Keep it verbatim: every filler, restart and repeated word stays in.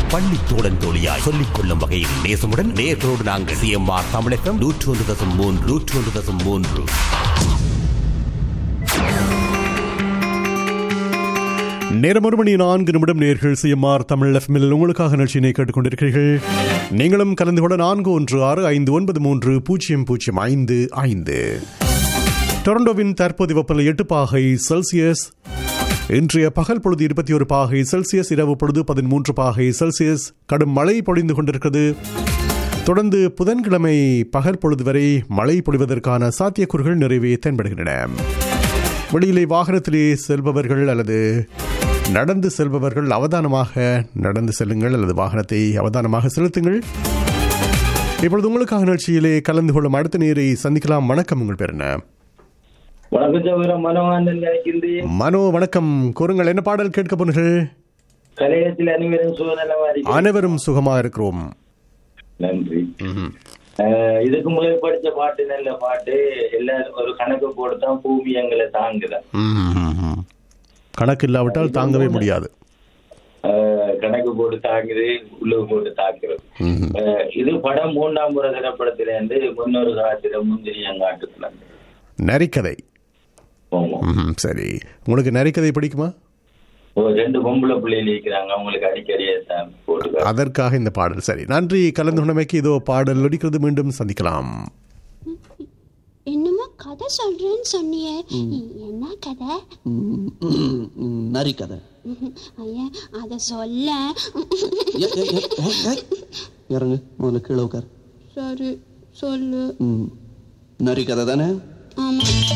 பள்ளி தோழன் தோழியாய் சொல்லிக் கொள்ளும் வகையில் நேசமுடன் நேர்களோடு நாங்கள் சிஎம்ஆர் தமிழகம் நூற்று ஒன்று தசம் மூன்று நூற்று ஒன்று தசம் மூன்று. நேரம் ஒரு மணி நான்கு நிமிடம். நேர்கள் சிஎம்ஆர் தமிழ் எஃப்எம்மில் உங்களுக்காக நிகழ்ச்சியினை கேட்டுக்கொண்டிருக்கிறீர்கள். நீங்களும் கலந்து கொள்ள நான்கு ஒன்று ஆறு ஐந்து ஒன்பது மூன்று பூஜ்ஜியம் பூஜ்ஜியம் ஐந்து ஐந்து. டொரண்டோவின் தற்போதைய வெப்பநிலை எட்டு பாகை செல்சியஸ். இன்றைய பகல் பொழுது இருபத்தி ஒரு பாகை செல்சியஸ், இரவு பொழுது பதிமூன்று பாகை செல்சியஸ். கடும் மழை பொழிந்து கொண்டிருக்கிறது. தொடர்ந்து புதன்கிழமை பகல் பொழுது வரை மழை பொழிவதற்கான சாத்தியக்கூறுகள் நிறைவே தென்படுகின்றன. வெளியிலே வாகனத்திலே செல்பவர்கள் அல்லது நடந்து செல்பவர்கள் அவதானமாக நடந்து செல்லுங்கள் அல்லது வாகனத்தை அவதானமாக செலுத்துங்கள். இப்பொழுது உங்களுக்காக நிகழ்ச்சியிலே கலந்து கொள்ளும் அடுத்த நேரை சந்திக்கலாம். வணக்கம், உங்கள் பேர் என்ன? மனோ, வணக்கம். கூறுங்கள், என்ன பாடல் கேட்க போனீர்கள்? அனைவரும் சுகமா இருக்கிறோம், நன்றி. இதுக்கு முதல் படிச்ச பாட்டு நல்ல பாட்டு. எல்லாரும் ஒரு கணக்கு போட்டுதான் பூமி எங்களை தாங்குதா. கணக்கு இல்லாவிட்டால் தாங்கவே முடியாது. கணக்கு போட்டு தாங்குது, உள்ள போட்டு தாக்குறது. இது படம் மூன்றாம் முறை திரைப்படத்தில இருந்து முன்னொரு காலத்துல முந்திரியங்காட்டுல நரிக்கதை. சரி, உங்களுக்கு நரிக்கதை பிடிக்குமா? ரெண்டு பொம்பளை பிள்ளைகள் இருக்கிறாங்க, அவங்களுக்கு அடிக்கடி போட்டு. அதற்காக இந்த பாடல். சரி, நன்றி. கலந்து கொண்டமைக்கு இதோ பாடல் ஒலிக்கிறது. மீண்டும் சந்திக்கலாம். என்னமா கதை சொல்றேன்னு சொன்னியே, என்ன கதை? நரி கதை. ஐயா, அத சொல்ல. இறங்கு, முதல்ல கீழே உட்கார். சரி, சொல்லு. நரி கதை தானே? ஆமா.